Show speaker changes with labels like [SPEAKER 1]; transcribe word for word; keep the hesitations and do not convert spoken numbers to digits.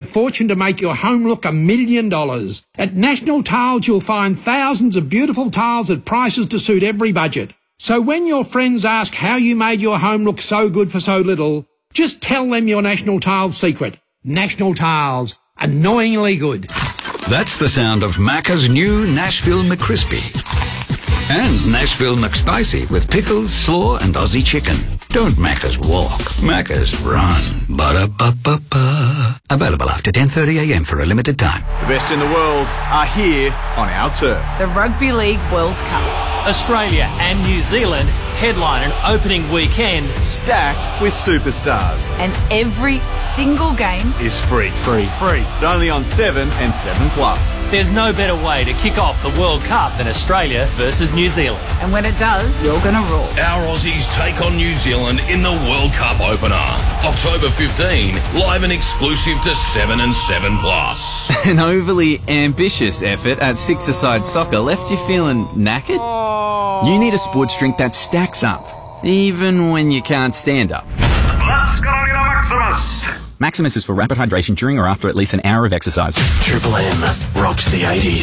[SPEAKER 1] fortune to make your home look a million dollars. At National Tiles, you'll find thousands of beautiful tiles at prices to suit every budget. So when your friends ask how you made your home look so good for so little, just tell them your National Tiles secret. National Tiles. Annoyingly good.
[SPEAKER 2] That's the sound of Macca's new Nashville McCrispy. And Nashville McSpicy with pickles, slaw and Aussie chicken. Don't Macca's walk, Macca's run. Ba-da-ba-ba-ba. Available after ten thirty a m for a limited time.
[SPEAKER 3] The best in the world are here on our turf.
[SPEAKER 4] The Rugby League World Cup.
[SPEAKER 5] Australia and New Zealand headline an opening weekend
[SPEAKER 3] stacked with superstars.
[SPEAKER 4] And every single game
[SPEAKER 3] is free.
[SPEAKER 5] Free.
[SPEAKER 3] Free. But only on seven and seven plus.
[SPEAKER 5] There's no better way to kick off the World Cup than Australia versus New Zealand.
[SPEAKER 4] And when it does, you're going to rule.
[SPEAKER 6] Our Aussies take on New Zealand in the World Cup opener. October fifteenth, live and exclusive to seven and seven plus.
[SPEAKER 7] An overly ambitious effort at six-a-side soccer left you feeling knackered? You need a sports drink that stacks up, even when you can't stand up.
[SPEAKER 8] Let's go to Maximus!
[SPEAKER 7] Maximus is for rapid hydration during or after at least an hour of exercise.
[SPEAKER 9] Triple M rocks the eighties.